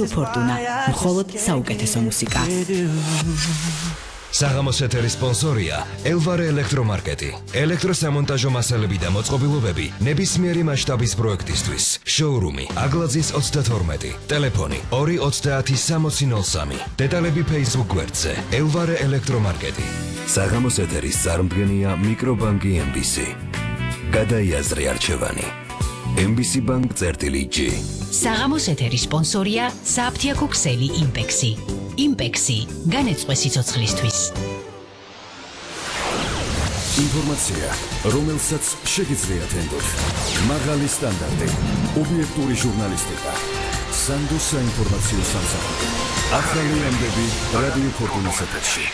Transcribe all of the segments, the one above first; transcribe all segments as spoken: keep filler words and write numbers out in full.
რადიო ფორტუნა, მხოლოდ საუკეთესო მუსიკა. საღამოს ეთერის სპონსორია ელვარე ელექტრომარკეტი. ელექტროსამონტაჟო მასალები და მოწყობილობები ნებისმიერი მასშტაბის პროექტისთვის. შოურუმი აგლაძის ოცდათორმეტი, ტელეფონი ორი ოცდაათი სამოცი ნოლ სამი. დეტალები Facebook გვერდზე ელვარე ელექტრომარკეტი. საღამოს ეთერის წარმდგენია მიკრობანკი ემ ბი სი. გადაიაზრე არჩევანი. ემ ბი სი Bank წერტილი G. საღამოს ეთერის სპონსორია საფთიაქო ქსელი იმპექსი. იმპექსი განეწყვე სიცოცხლისთვის. ინფორმაცია, რომელსაც შეგიძლიათ ენდოთ. მაღალი სტანდარტი, ობიექტური ჟურნალისტიკა. სანდოს საინფორმაციო სამსახური. ახალი ემბები რადიო ფორტუნას ეთერში.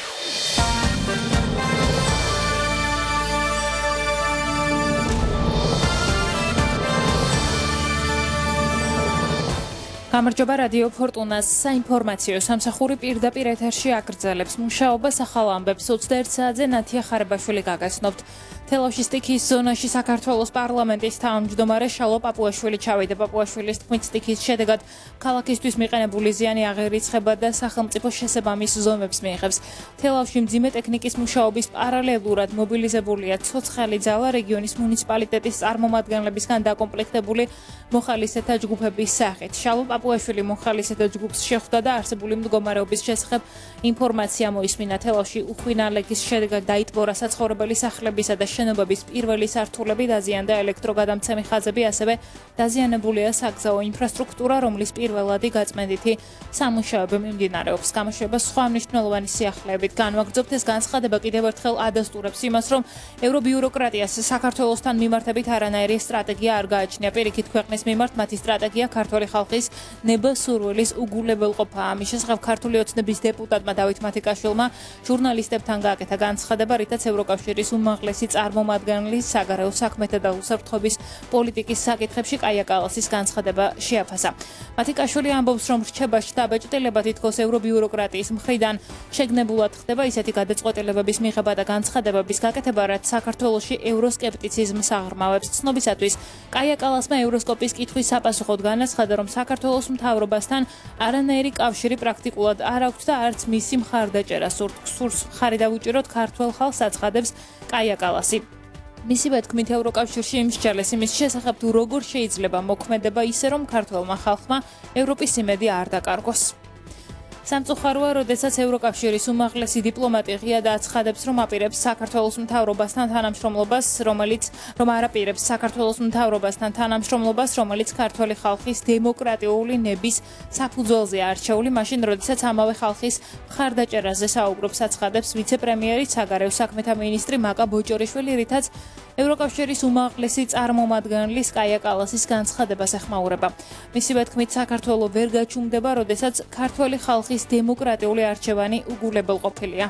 გამარჯობა რადიო ფორტუნას საინფორმაციო სამსახური პირდაპირ ეთერში აგრძელებს მუშაობას ახალ ამბებს ოცდაერთ საათზე ნათია ხარებაშვილი გაგაცნობთ. თელავში სტიქიის ზონაში საქართველოს პარლამენტის თავმჯდომარე შალო პაპუაშვილი ჩავიდა. პაპუაშვილის თქმით სტიქიის შედეგად ქალაქისთვის მიყენებული ზიანი აღერიცხება და სახელმწიფო შესაბამის ზომებს მიიღებს. თელავში მძიმე ტექნიკის მუშაობის პარალელურად მობილიზებულია ცოცხალი ძალა რეგიონის მუნიციპალიტეტის წარმომადგენლებისგან დაკომპლექტებული მოხალისეთა ჯგუფების სახით. შალო პაპუაშვილი მოხალისეთა ჯგუფს შეხვდა და არსებული მდგომარეობის შესახებ ინფორმაცია მოისმინა. თელავში უხვინალეგის შედეგად დაიტბორა საცხოვრებელი სახლებისა და შენობების პირველი სართულები, დაზიანდა ელექტროგადამცემი ხაზები, ასევე დაზიანებულია საგზაო ინფრასტრუქტურა, რომლის პირველადი გაწმენდითი სამუშაოები მიმდინარეობს. გამოშვება სხვა მნიშვნელოვანი სიახლეებით განვაგრძობთ. ეს განცხადება კიდევ ერთხელ ადასტურებს იმას, რომ ევრობიუროკრატიას საქართველოსთან მიმართებით არანაირი სტრატეგია არ გააჩნია. პირიქით, ქვეყნის მიმართ მათი სტრატეგია ქართული ხალხის ნება-სურვილის უგულებელყოფაა. ამის შესახებ ქართული ოცნების დეპუტატმა დავით მათიკაშვილმა ჟურნალისტებთან გააკეთა განცხადება, რითაც ევროკავშირის უმაღლესი წარმომადგენლის საგარეო საქმეთა და უსაფრთხოების პოლიტიკის საკითხებში კაია კალასის განცხადება შეაფასა. მათიკაშვილი ამბობს, რომ რჩება შთაბეჭდილება თითქოს ევრობიუროკრატიის მხრიდან შეგნებულად ხდება ისეთი გადაწყვეტილებების მიღება და განცხადებების გაკეთება, რაც საქართველოში ევროსკეპტიციზმს აღრმავებს. ცნობისათვის კაია კალასმა ევროსკოპის კითხვის საპასუხოდ განაცხადა, რომ საქართველოს მთავრობასთან არანაირი კავშირი პრაქტიკულად არ აქვს და არც მისი მხარდაჭერა სურს. ხარი დავუჭიროთ ქართველ ხალხს აცხადებს კაია კალასი. მისივე თქმით, ევროკავშირში იმსჯელეს იმის შესახებ, თუ როგორ შეიძლება მოქმედება ისე, რომ ქართველმა ხალხმა ევროპის იმედი არ დაკარგოს. სამწუხაროა, როდესაც ევროკავშირის უმაღლესი დიპლომატი ღიად აცხადებს, რომ აპირებს საქართველოს მთავრობასთან თანამშრომლობას, რომელიც რომ არაპირებს საქართველოს მთავრობასთან თანამშრომლობას, რომელიც ქართველი ხალხის დემოკრატიული ნების საფუძველზეა არჩეული, მაშინ როდესაც ამავე ხალხის მხარდაჭერაზე საუბრობს, აცხადებს ვიცე-პრემიერი, საგარეო საქმეთა მინისტრი მაკა ბოჭორიშვილი, რითაც ევროკავშირის უმაღლესი წარმომადგენლის კაია კალასის განცხადებას ეხმაურება. მისივე თქმით, საქართველო ვერ გაჩუმდება, როდესაც ქართველი ხალხის დემოკრატიული არჩევანი უგულებელყოფილია.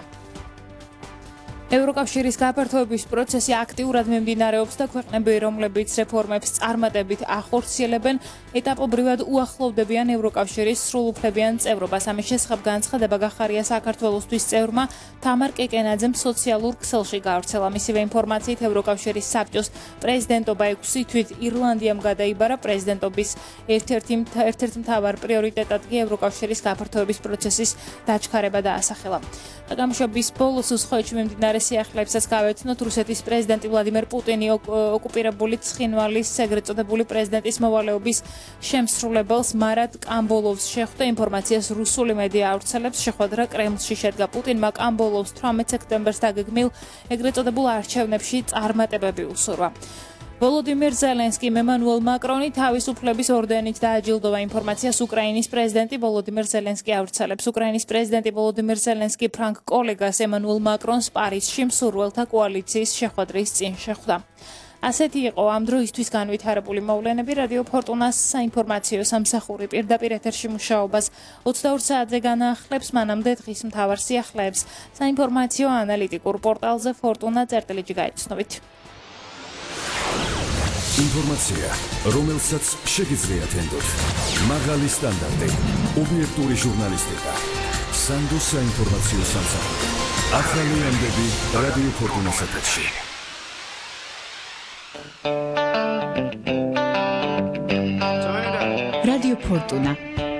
ევროკავშირის გაფართოების პროცესი აქტიურად მიმდინარეობს და ქვეყნები, რომლებიც რეფორმებს წარმატებით ახორციელებენ, ეტაპობრივად უახლოვდებიან ევროკავშირის სრულუფლებიან წევრობას. ამის შესახებ განცხადება გახარია საქართველოსთვის წევრმა თამარ კეკენაძემ სოციალურ ქსელში გავრცელა. მისივე ინფორმაციით, ევროკავშირის საბჭოს პრეზიდენტობა ექვსი თვით ირლანდიამ გადაიბარა. პრეზიდენტობის ერთ-ერთი ერთ-ერთ მთავარ პრიორიტეტად კი ევროკავშირის გაფართოების პროცესის დაჩქარება დაასახელა. გამოშვების ბოლოს უსხოეთში მიმდინარე სიახლეებსაც გავეცნოთ. რუსეთის პრეზიდენტი ვლადიმერ პუტინი ოკუპირებული ცხინვალის ეგრეთ წოდებული პრეზიდენტის მოვალეობის შემსრულებელს მარად კამბოლოვს შეხვდა. ინფორმაციას რუსული მედია ავრცელებს. შეხვედრა კრემლში შედგა. პუტინმა კამბოლოვს თვრამეტ სექტემბერს დაგეგმილ ეგრეთ წოდებულ არჩევნებში წარმატებები უსურვა. ვოლოდიმირ ზელენსკიმ ემანუელ მაკრონი თავისუფლების ორდენით დააჯილდოვა. ინფორმაციას უკრაინის პრეზიდენტი ვოლოდიმირ ზელენსკი ავრცელებს. უკრაინის პრეზიდენტი ვოლოდიმირ ზელენსკი ფრანკ კოლეგას ემანუელ მაკრონს პარიზში მსურველთა კოალიციის შეხვედრის წინ შეხვდა. ასეთი იყო ამ დროისთვის განვითარებული მოვლენები. რადიო ფორტუნას საინფორმაციო სამსახური პირდაპირ ეთერში მუშაობას ოცდაორ საათზე განაახლებს. მანამდე დღის მთავარ სიახლეებს საინფორმაციო ანალიტიკურ პორტალზე ფორტუნა წერტილი ჯი გაიცნობით. ინფორმაცია, რომელსაც შეგიძლიათ ენდოთ. მაღალი სტანდარტი, ობიექტური ჟურნალისტიკა. სანდოს საინფორმაციო სამსახური. ახალი ემბები რადიო ფორტუნას ეთერში. რადიო ფორტუნა